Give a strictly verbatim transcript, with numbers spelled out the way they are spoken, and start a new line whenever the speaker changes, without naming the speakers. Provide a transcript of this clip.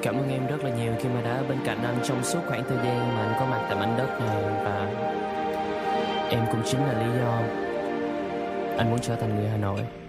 Cảm ơn em rất là nhiều khi mà đã ở bên cạnh anh trong suốt khoảng thời gian mà anh có mặt tại mảnh đất này. Và em cũng chính là lý do anh muốn trở thành người Hà Nội.